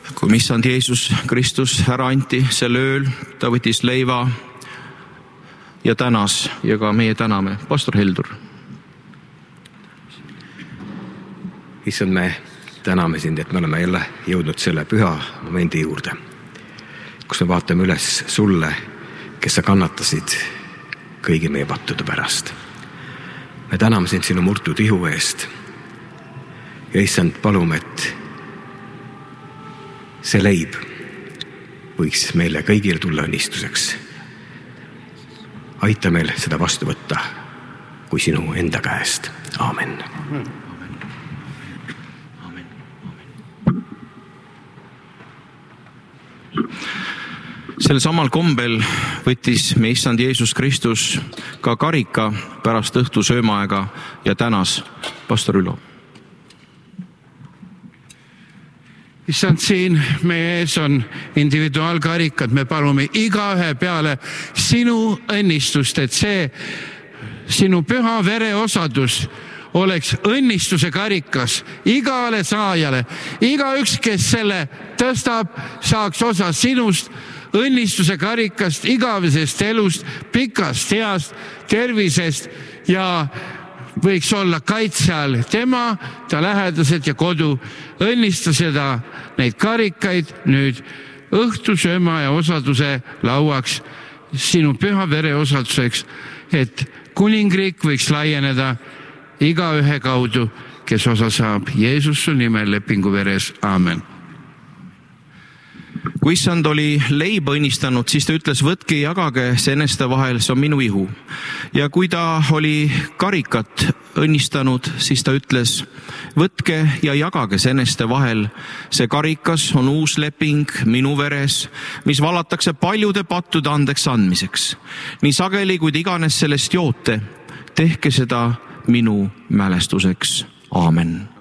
kui issand Jeesus Kristus ära anti sel ööl, ta võttis leiva ja tänas ja ka meie täname. Pastor Heldur. Issand, me täname sind, et me oleme jälle jõudnud selle püha momendi juurde, kus me vaatame üles sulle, kes sa kannatasid kõigi meie pattude pärast. Me täname sind sinu murtud ihu eest ja issand, palume, et see leib võiks meile kõigile tulla õnnistuseks. Aita meil seda vastu võtta kui sinu enda käest. Aamen. Sel samal kombel võttis meie issand Jeesus Kristus ka karika pärast õhtu söömaaega ja tänas. Pastor Ülo. Issand, siin meie ees on individuaalkarikad, me palume igaühe peale sinu õnnistust, et see sinu püha vereosadus oleks õnnistuse karikas igale saajale. Igaüks, kes selle tõstab, saaks osa sinust õnnistuse karikast, igavesest elust, pikast heast tervisest ja võiks olla kaitse all tema, ta lähedased ja kodu. Õnnista seda, neid karikaid nüüd õhtusööma ja osaduse lauaks sinu püha vereosaduseks, et kuningriik võiks laieneda igaühe kaudu, kes osa saab Jeesus su nimel lepingu veres. Aamen. Kui issand oli leiba õnnistanud, siis ta ütles, võtke ja jagage see eneste vahel, see on minu ihu. Ja kui ta oli karikat õnnistanud, siis ta ütles, võtke ja jagage see eneste vahel, see karikas on uus leping minu veres, mis valatakse paljude pattude andeks andmiseks. Nii sageli, kui iganes sellest joote, tehke seda minu mälestuseks. Aamen.